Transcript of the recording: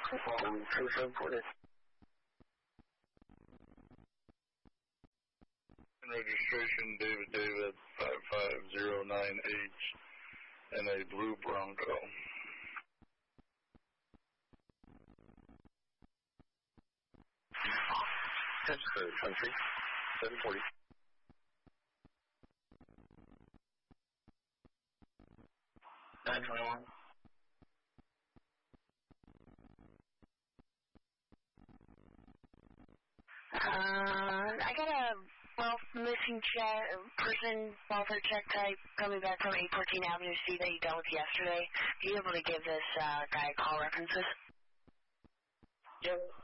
24740. Registration David 5509H and a blue Bronco. Transfer country 740. $921. I got a missing person, welfare check type, coming back from 814 Avenue C that you dealt with yesterday. Are you able to give this guy call references? Yep.